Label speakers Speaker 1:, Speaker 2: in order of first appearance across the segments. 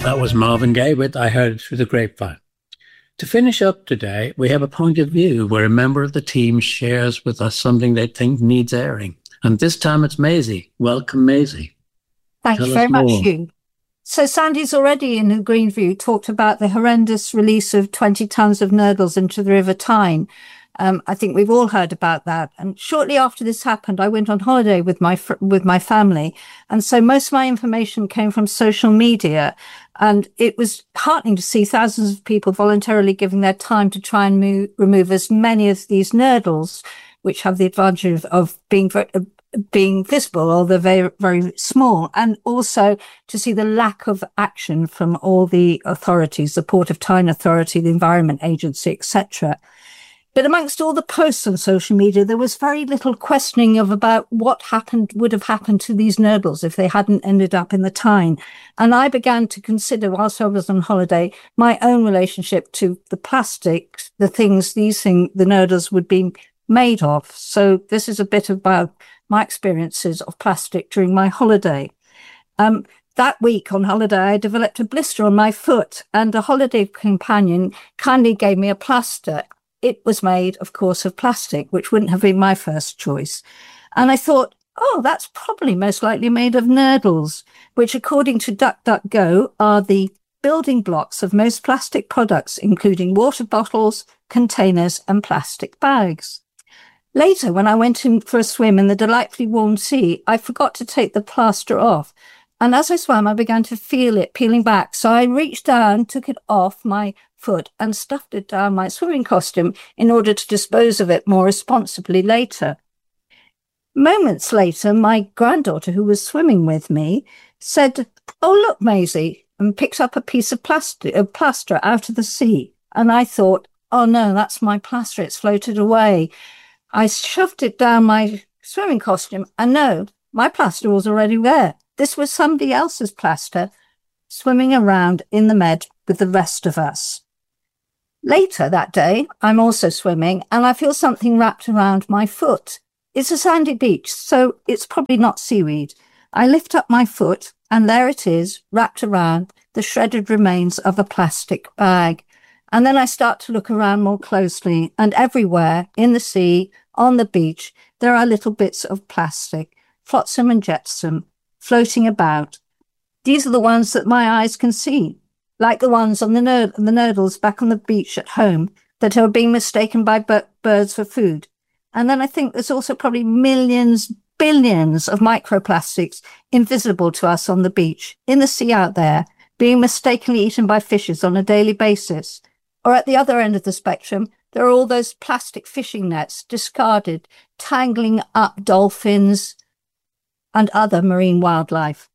Speaker 1: That was Marvin Gaye with I Heard It Through the Grapevine. To finish up today, we have a point of view where a member of the team shares with us something they think needs airing. And this time it's Maisie. Welcome, Maisie.
Speaker 2: Thank you very much, Hugh. So Sandy's already in the Greenview talked about the horrendous release of 20 tons of nurdles into the River Tyne. I think we've all heard about that. And shortly after this happened, I went on holiday with my family. And so most of my information came from social media. And it was heartening to see thousands of people voluntarily giving their time to try and remove as many of these nurdles, which have the advantage of being visible, although very, very small, and also to see the lack of action from all the authorities, the Port of Tyne Authority, the Environment Agency, etc. But amongst all the posts on social media, there was very little questioning about what would have happened to these nurdles if they hadn't ended up in the Tyne. And I began to consider, whilst I was on holiday, my own relationship to the plastic, the nurdles would be made of. So this is a bit about my experiences of plastic during my holiday. That week on holiday, I developed a blister on my foot, and a holiday companion kindly gave me a plaster. It was made, of course, of plastic, which wouldn't have been my first choice. And I thought, oh, that's probably most likely made of nurdles, which, according to DuckDuckGo, are the building blocks of most plastic products, including water bottles, containers, and plastic bags. Later, when I went in for a swim in the delightfully warm sea, I forgot to take the plaster off. And as I swam, I began to feel it peeling back. So I reached down, took it off my foot and stuffed it down my swimming costume in order to dispose of it more responsibly later. Moments later, my granddaughter, who was swimming with me, said, "Oh, look, Maisie," and picked up a piece of plaster out of the sea. And I thought, oh no, that's my plaster. It's floated away. I shoved it down my swimming costume, and no, my plaster was already there. This was somebody else's plaster swimming around in the Med with the rest of us. Later that day, I'm also swimming, and I feel something wrapped around my foot. It's a sandy beach, so it's probably not seaweed. I lift up my foot, and there it is, wrapped around the shredded remains of a plastic bag. And then I start to look around more closely, and everywhere, in the sea, on the beach, there are little bits of plastic, flotsam and jetsam, floating about. These are the ones that my eyes can see, like the ones on the nurdles back on the beach at home that are being mistaken by birds for food. And then I think there's also probably millions, billions of microplastics invisible to us on the beach, in the sea out there, being mistakenly eaten by fishes on a daily basis. Or at the other end of the spectrum, there are all those plastic fishing nets discarded, tangling up dolphins and other marine wildlife.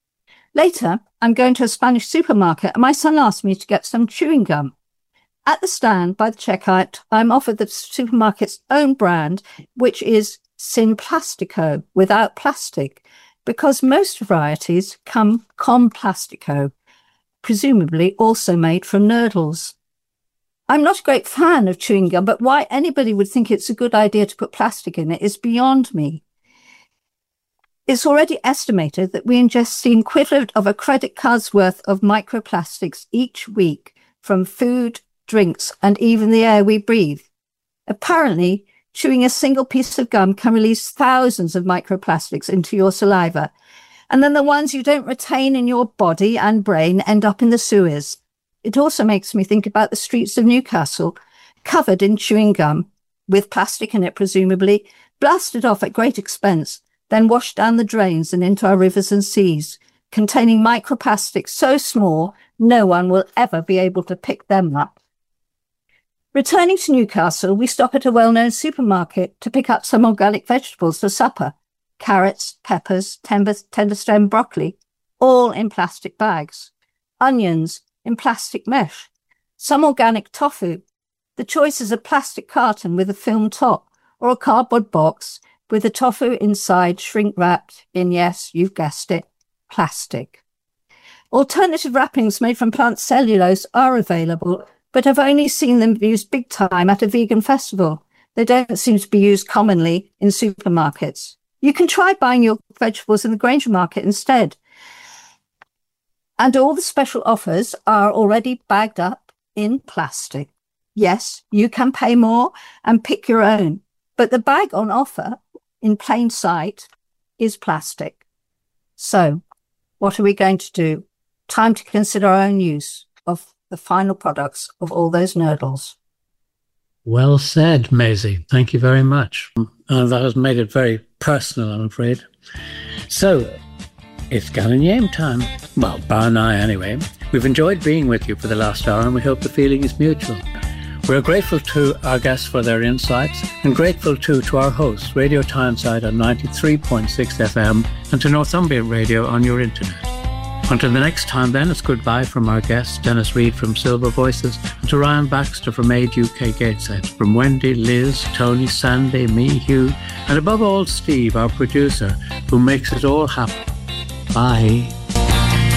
Speaker 2: Later, I'm going to a Spanish supermarket and my son asked me to get some chewing gum. At the stand by the checkout, I'm offered the supermarket's own brand, which is Sin Plastico, without plastic, because most varieties come con plastico, presumably also made from nurdles. I'm not a great fan of chewing gum, but why anybody would think it's a good idea to put plastic in it is beyond me. It's already estimated that we ingest the equivalent of a credit card's worth of microplastics each week from food, drinks, and even the air we breathe. Apparently, chewing a single piece of gum can release thousands of microplastics into your saliva, and then the ones you don't retain in your body and brain end up in the sewers. It also makes me think about the streets of Newcastle, covered in chewing gum, with plastic in it presumably, blasted off at great expense, then washed down the drains and into our rivers and seas, containing microplastics so small no one will ever be able to pick them up. Returning to Newcastle, we stop at a well-known supermarket to pick up some organic vegetables for supper. Carrots, peppers, tender stem broccoli, all in plastic bags. Onions in plastic mesh. Some organic tofu. The choice is a plastic carton with a film top or a cardboard box with the tofu inside shrink-wrapped in, yes, you've guessed it, plastic. Alternative wrappings made from plant cellulose are available, but I've only seen them used big time at a vegan festival. They don't seem to be used commonly in supermarkets. You can try buying your vegetables in the Granger Market instead. And all the special offers are already bagged up in plastic. Yes, you can pay more and pick your own, but the bag on offer in plain sight is plastic. So what are we going to do? Time to consider our own use of the final products of all those nurdles.
Speaker 1: Well said, Maisie. Thank you very much. That has made it very personal, I'm afraid. So, it's Gallium time. Well, bar nigh anyway. We've enjoyed being with you for the last hour and we hope the feeling is mutual. We're grateful to our guests for their insights and grateful too to our hosts, Radio Tyneside on 93.6 FM and to Northumbrian Radio on your internet. Until the next time then, it's goodbye from our guests, Dennis Reid from Silver Voices, and to Ryan Baxter from Age UK Gateshead, from Wendy, Liz, Tony, Sandy, me, Hugh, and above all Steve, our producer, who makes it all happen. Bye.